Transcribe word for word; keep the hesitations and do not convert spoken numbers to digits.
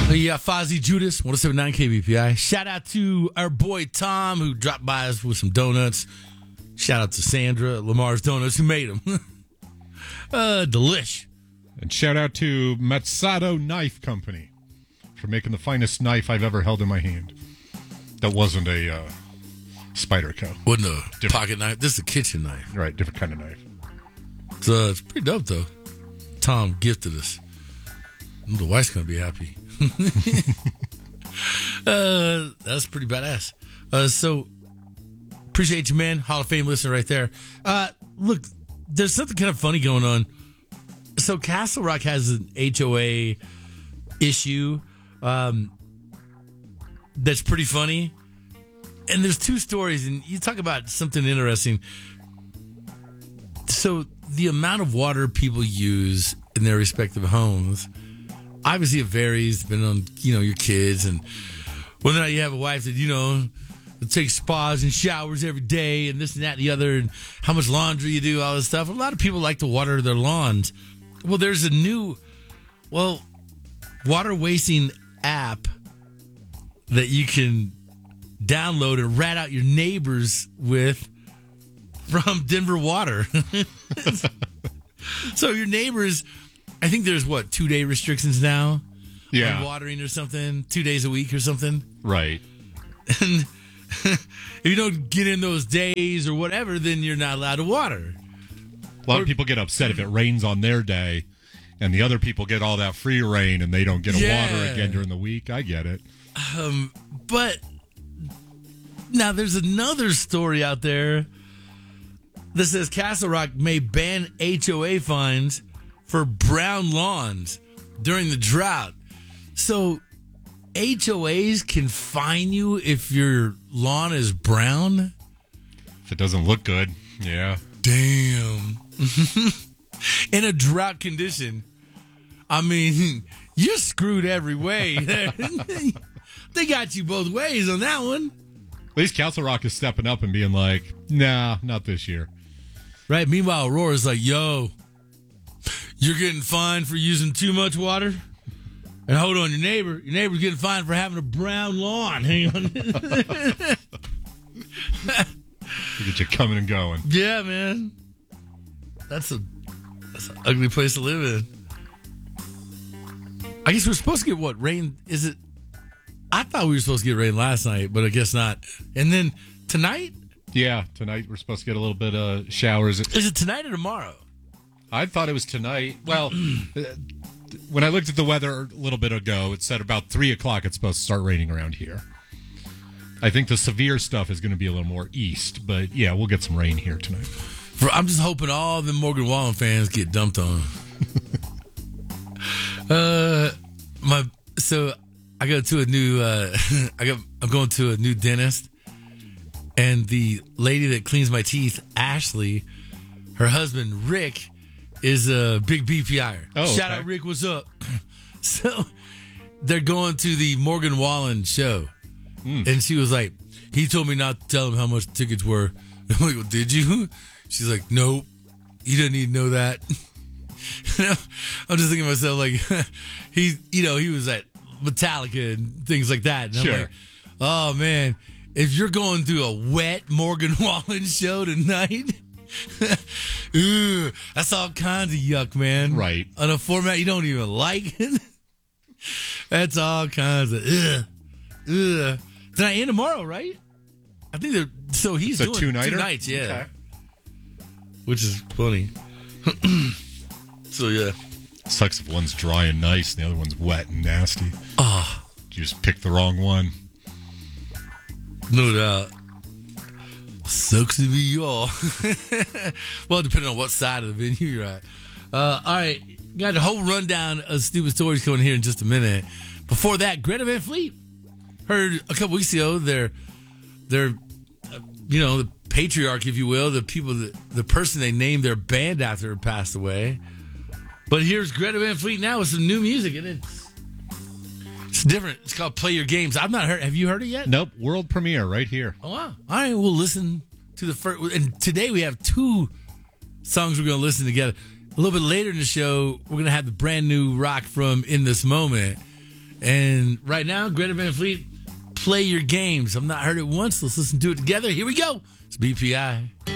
Yeah, Fozzie Judas, one oh seven point nine K B P I. Shout out to our boy Tom, who dropped by us with some donuts. Shout out to Sandra, Lamar's Donuts, who made them. uh, delish. And shout out to Matsato Knife Company for making the finest knife I've ever held in my hand. That wasn't a uh, Spyderco. Wasn't a different pocket knife. This is a kitchen knife. Right, different kind of knife. It's, uh, it's pretty dope, though. Tom gifted us. The wife's going to be happy. uh, that's pretty badass. Uh, so, appreciate you, man. Hall of Fame listener right there. Uh, look, there's something kind of funny going on. So, Castle Rock has an H O A issue um, that's pretty funny. And there's two stories, and you talk about something interesting. So, the amount of water people use in their respective homes, obviously it varies depending on, you know, your kids and whether or not you have a wife that, you know, that takes spas and showers every day and this and that and the other, and how much laundry you do, all this stuff. A lot of people like to water their lawns. Well, there's a new, well, water wasting app that you can download and rat out your neighbors with from Denver Water. So your neighbors, I think there's what, two day restrictions now? Yeah. On watering or something, two days a week or something. Right. And if you don't get in those days or whatever, then you're not allowed to water. A lot or, of people get upset if it rains on their day and the other people get all that free rain and they don't get a yeah. water again during the week. I get it. Um, but now there's another story out there that says Castle Rock may ban H O A fines for brown lawns during the drought. So H O As can fine you if your lawn is brown? If it doesn't look good, yeah. Damn. In a drought condition, I mean, you're screwed every way. They got you both ways on that one. At least Castle Rock is stepping up and being like, nah, not this year. Right. Meanwhile, Aurora's like, yo, you're getting fined for using too much water? And hold on, your neighbor, your neighbor's getting fined for having a brown lawn. Hang on. Look at you coming and going. Yeah, man. That's a that's an ugly place to live in. I guess we're supposed to get what? Rain? Is it? I thought we were supposed to get rain last night, but I guess not. And then tonight? Yeah, tonight we're supposed to get a little bit of showers. Is it tonight or tomorrow? I thought it was tonight. Well, when I looked at the weather a little bit ago, it said about three o'clock it's supposed to start raining around here. I think the severe stuff is going to be a little more east, but yeah, we'll get some rain here tonight. For, I'm just hoping all the Morgan Wallen fans get dumped on. uh, my so I go to a new. Uh, I go. I'm going to a new dentist, and the lady that cleans my teeth, Ashley, her husband Rick, is a big B P I-er. Oh, Shout okay. out, Rick. What's up? So they're going to the Morgan Wallen show. Mm. And she was like, he told me not to tell him how much the tickets were. I'm like, well, did you? She's like, nope. He doesn't need to know that. I'm just thinking to myself, like, he, you know, he was at Metallica and things like that. And sure. I'm like, oh, man, if you're going to a wet Morgan Wallen show tonight, ooh, that's all kinds of yuck, man. Right. On a format you don't even like. That's all kinds of ugh. Ugh. Tonight and tomorrow, right? I think they're so he's it's doing two, two nights, yeah. Okay. Which is funny. So yeah. Sucks if one's dry and nice and the other one's wet and nasty. Oh. You just picked the wrong one. No doubt. Sucks to be y'all. Well, depending on what side of the venue you're at. Uh, all right. Got a whole rundown of stupid stories coming here in just a minute. Before that, Greta Van Fleet. Heard a couple weeks ago, their, their, uh, you know, the patriarch, if you will, the people, that, the person they named their band after passed away. But here's Greta Van Fleet now with some new music, and it's it's different. It's called Play Your Games. I've not heard. Have you heard it yet? Nope. World premiere right here. Oh wow! All right, we'll listen to the first. And today we have two songs we're going to listen together. A little bit later in the show, we're going to have the brand new rock from In This Moment. And right now, Greta Van Fleet, play your games. I've not heard it once. Let's listen to it together. Here we go. It's B P I.